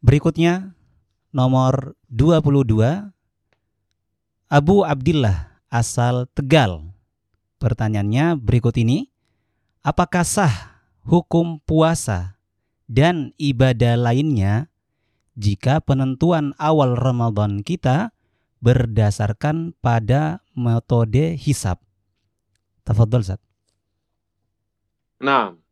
Berikutnya nomor 22, Abu Abdillah asal Tegal. Pertanyaannya berikut ini. Apakah sah hukum puasa dan ibadah lainnya jika penentuan awal Ramadan kita berdasarkan pada metode hisab? Tafadhol, Ustaz. Nah,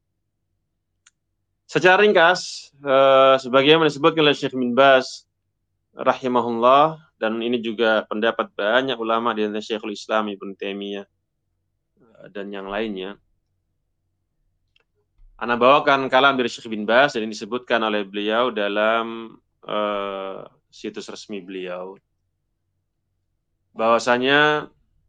secara ringkas, sebagaimana disebutkan oleh Syekh bin Baz rahimahullah, dan ini juga pendapat banyak ulama di antara Syekhul Islam Ibnu Taimiyah dan yang lainnya. Ana bawakan kalam dari Syekh bin Baz dan disebutkan oleh beliau dalam situs resmi beliau, bahwasanya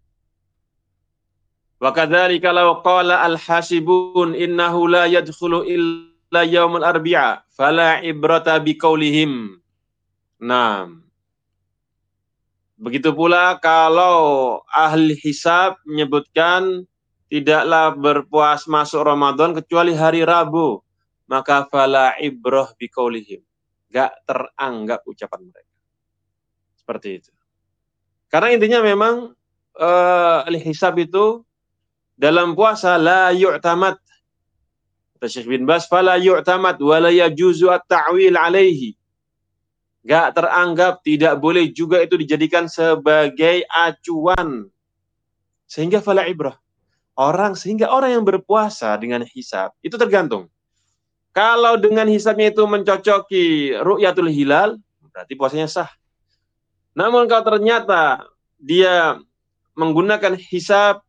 wa kadzalika law qala al-hasibun innahu la yadkhulu illa yaumul arbi'a fala ibrata biqaulihim. Nah, begitu pula kalau ahli hisab menyebutkan tidaklah berpuas masuk Ramadan kecuali hari Rabu, maka fala ibrah biqaulihim. Enggak teranggap ucapan mereka. Seperti itu. Karena intinya memang ahli hisab itu dalam puasa la yu'tamad. Kata Syekh bin Baz, fala yu'tamad wa la yajuzu at-ta'wil alaihi. Enggak teranggap, tidak boleh juga itu dijadikan sebagai acuan. Sehingga fala ibrah. Sehingga orang yang berpuasa dengan hisab itu tergantung. Kalau dengan hisabnya itu mencocoki ru'yatul hilal, berarti puasanya sah. Namun kalau ternyata dia menggunakan hisab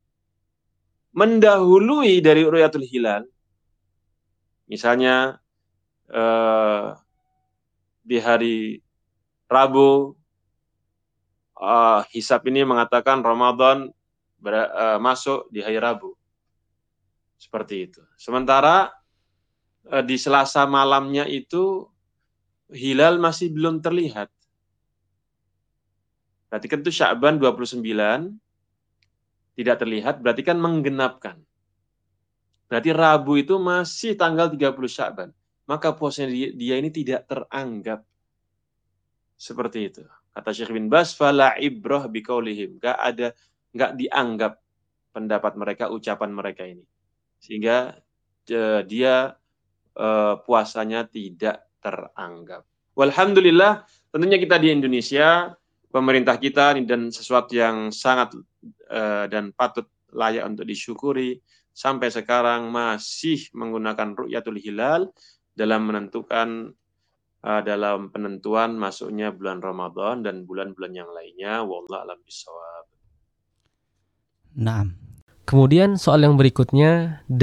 mendahului dari ru'yatul hilal, misalnya di hari Rabu, hisab ini mengatakan Ramadan masuk di hari Rabu. Seperti itu. Sementara di Selasa malamnya itu hilal masih belum terlihat. Berarti kan itu Sya'ban 29 tidak terlihat, berarti kan menggenapkan. Berarti Rabu itu masih tanggal 30 Sya'ban. Maka puasanya dia ini tidak teranggap. Seperti itu. Kata Syekh bin Baz, fala ibrah biqaulihim. Enggak dianggap pendapat mereka, ucapan mereka ini. Sehingga dia puasanya tidak teranggap. Walhamdulillah, tentunya kita di Indonesia, pemerintah kita dan sesuatu yang sangat dan patut layak untuk disyukuri, sampai sekarang masih menggunakan ru'yatul hilal dalam menentukan dalam penentuan masuknya bulan Ramadan dan bulan-bulan yang lainnya. Wallahu a'lam bishawab. Nah, kemudian soal yang berikutnya,